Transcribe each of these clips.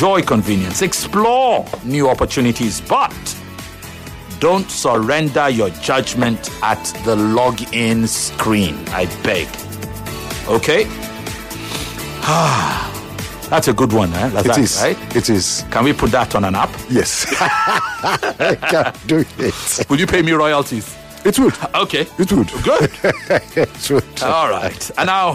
enjoy convenience, explore new opportunities, but don't surrender your judgment at the login screen, I beg. Okay? That's a good one, eh? It is, right? It is. Can we put that on an app? Yes. I can do it. Will you pay me royalties? It would. Okay. It would. Good. It would. All right. And now,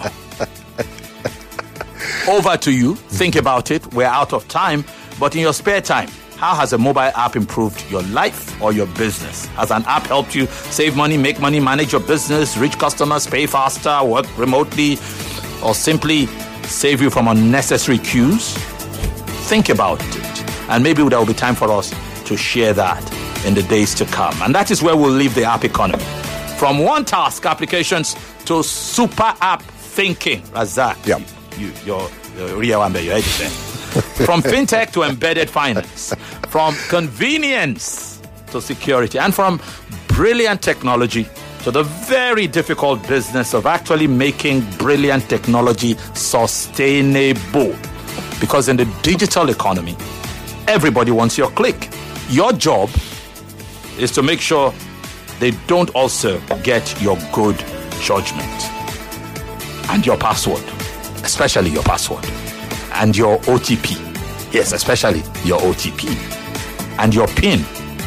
over to you. Think about it. We're out of time. But in your spare time, how has a mobile app improved your life or your business? Has an app helped you save money, make money, manage your business, reach customers, pay faster, work remotely, or simply save you from unnecessary queues? Think about it. And maybe there will be time for us to share that in the days to come. And that is where we'll leave the app economy. From one-task applications to super app thinking. Razak, yeah. You're real Amber, you're editing. From fintech to embedded finance. From convenience to security. And from brilliant technology to the very difficult business of actually making brilliant technology sustainable. Because in the digital economy, everybody wants your click. Your job is to make sure they don't also get your good judgment. And your password, especially your password. And your OTP. Yes, especially your OTP. And your PIN.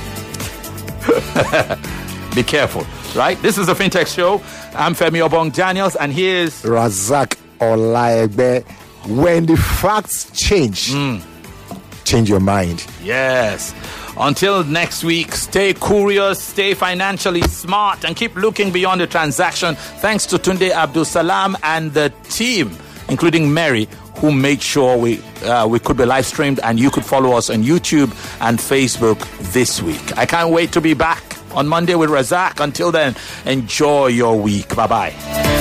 Be careful, right? This is the FinTech Show. I'm Femi Obong-Daniels, and here's Razak Olaegbe. When the facts change, change your mind. Yes. Until next week, stay curious, stay financially smart, and keep looking beyond the transaction. Thanks to Tunde Abdul Salam and the team, including Mary, who made sure we could be live streamed and you could follow us on YouTube and Facebook this week. I can't wait to be back on Monday with Razak. Until then, enjoy your week. Bye-bye.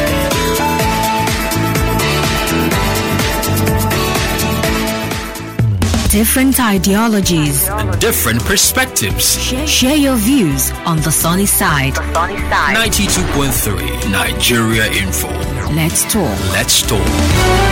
Different ideologies, different perspectives. Share your views on The Sunny Side. 92.3 Nigeria Info. Let's talk. Let's talk.